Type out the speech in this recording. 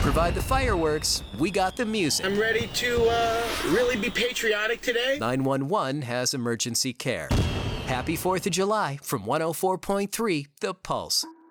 provide the fireworks, we got the music. I'm ready to really be patriotic today. 911 has emergency care. Happy 4th of July from 104.3 The Pulse.